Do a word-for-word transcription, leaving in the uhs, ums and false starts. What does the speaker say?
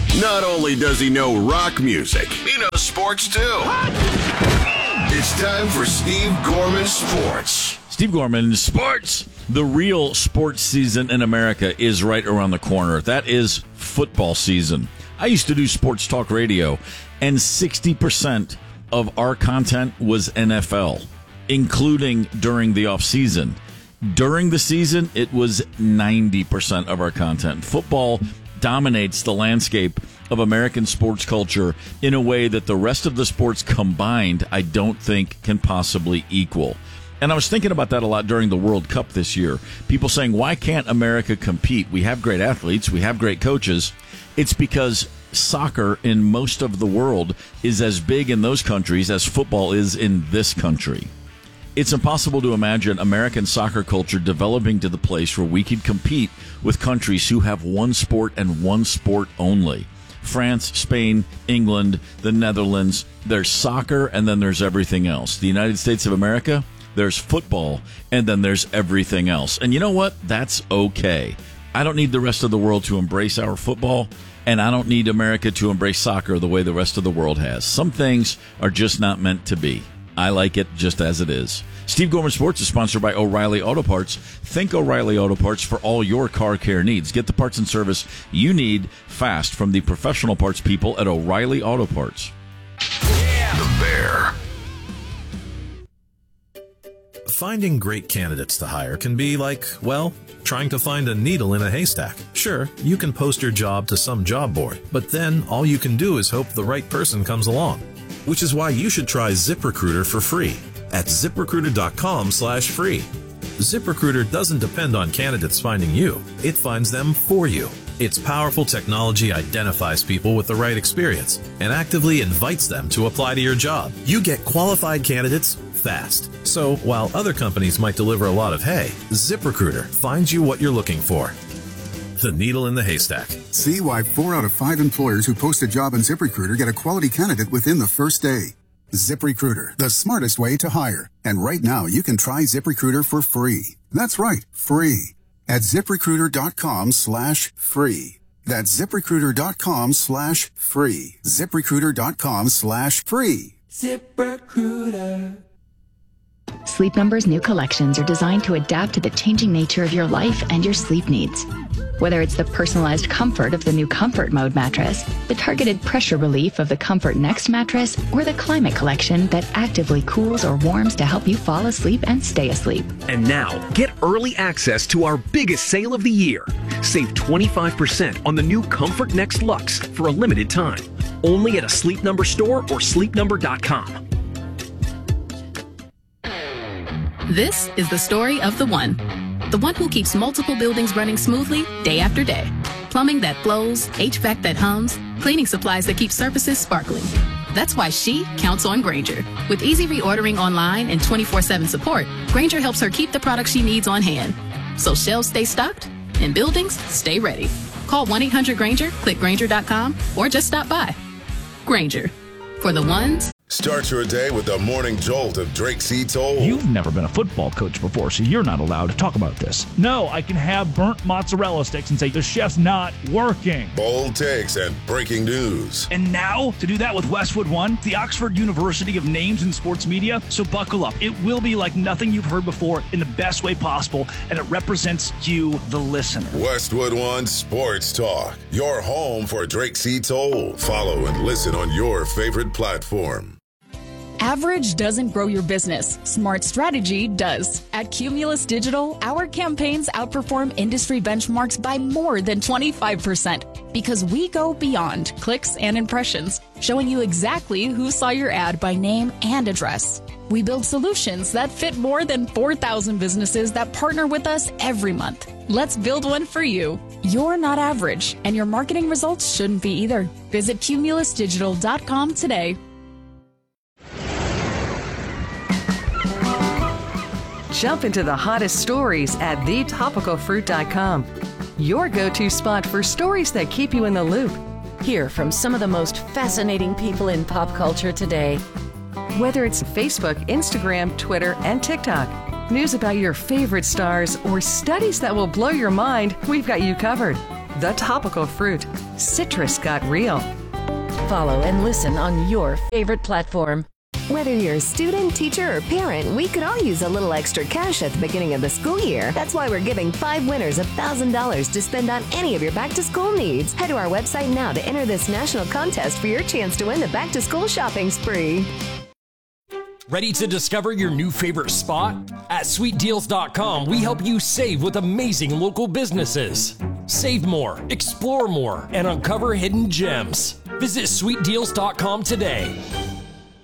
Not only does he know rock music, he knows sports too. It's time for Steve Gorman Sports. Steve Gorman Sports. The real sports season in America is right around the corner. That is football season. I used to do sports talk radio, and sixty percent of our content was N F L, including during the off season. During the season, it was ninety percent of our content. Football dominates the landscape of American sports culture in a way that the rest of the sports combined, I don't think, can possibly equal. And I was thinking about that a lot during the World Cup this year. People saying, why can't America compete? We have great athletes. We have great coaches. It's because soccer in most of the world is as big in those countries as football is in this country. It's impossible to imagine American soccer culture developing to the place where we could compete with countries who have one sport and one sport only. France, Spain, England, the Netherlands, there's soccer, and then there's everything else. The United States of America, there's football, and then there's everything else. And you know what? That's okay. I don't need the rest of the world to embrace our football, and I don't need America to embrace soccer the way the rest of the world has. Some things are just not meant to be. I like it just as it is. Steve Gorman Sports is sponsored by O'Reilly Auto Parts. Think O'Reilly Auto Parts for all your car care needs. Get the parts and service you need fast from the professional parts people at O'Reilly Auto Parts. Yeah. The Bear. Finding great candidates to hire can be like, well, trying to find a needle in a haystack. Sure, you can post your job to some job board, but then all you can do is hope the right person comes along. Which is why you should try ZipRecruiter for free at ZipRecruiter.com slash free. ZipRecruiter doesn't depend on candidates finding you. It finds them for you. Its powerful technology identifies people with the right experience and actively invites them to apply to your job. You get qualified candidates fast. So while other companies might deliver a lot of hay, ZipRecruiter finds you what you're looking for. The needle in the haystack. See why four out of five employers who post a job on ZipRecruiter get a quality candidate within the first day. ZipRecruiter, the smartest way to hire. And right now, you can try ZipRecruiter for free. That's right, free. At ZipRecruiter.com slash free. That's ZipRecruiter.com slash free. ZipRecruiter.com slash free. ZipRecruiter. Sleep Number's new collections are designed to adapt to the changing nature of your life and your sleep needs. Whether it's the personalized comfort of the new Comfort Mode mattress, the targeted pressure relief of the Comfort Next mattress, or the Climate Collection that actively cools or warms to help you fall asleep and stay asleep. And now, get early access to our biggest sale of the year. Save twenty-five percent on the new Comfort Next Luxe for a limited time. Only at a Sleep Number store or sleep number dot com. This is the story of the one. The one who keeps multiple buildings running smoothly day after day. Plumbing that flows, H V A C that hums, cleaning supplies that keep surfaces sparkling. That's why she counts on Grainger. With easy reordering online and twenty-four seven support, Grainger helps her keep the products she needs on hand. So shelves stay stocked and buildings stay ready. Call one eight hundred Grainger, click Grainger dot com, or just stop by. Grainger. For the ones. Start your day with the morning jolt of Drake C. Toll. You've never been a football coach before, so you're not allowed to talk about this. No, I can have burnt mozzarella sticks and say the chef's not working. Bold takes and breaking news. And now, to do that with Westwood One, the Oxford University of Names in Sports Media. So buckle up. It will be like nothing you've heard before in the best way possible, and it represents you, the listener. Westwood One Sports Talk, your home for Drake C. Toll. Follow and listen on your favorite platform. Average doesn't grow your business. Smart strategy does. At Cumulus Digital, our campaigns outperform industry benchmarks by more than twenty-five percent because we go beyond clicks and impressions, showing you exactly who saw your ad by name and address. We build solutions that fit more than four thousand businesses that partner with us every month. Let's build one for you. You're not average, and your marketing results shouldn't be either. Visit cumulus digital dot com today. Jump into the hottest stories at the topical fruit dot com. Your go-to spot for stories that keep you in the loop. Hear from some of the most fascinating people in pop culture today. Whether it's Facebook, Instagram, Twitter, and TikTok, news about your favorite stars, or studies that will blow your mind, we've got you covered. The Topical Fruit. Citrus got real. Follow and listen on your favorite platform. Whether you're a student, teacher, or parent, we could all use a little extra cash at the beginning of the school year. That's why we're giving five winners one thousand dollars to spend on any of your back-to-school needs. Head to our website now to enter this national contest for your chance to win the back-to-school shopping spree. Ready to discover your new favorite spot? At sweet deals dot com, we help you save with amazing local businesses. Save more, explore more, and uncover hidden gems. Visit sweet deals dot com today.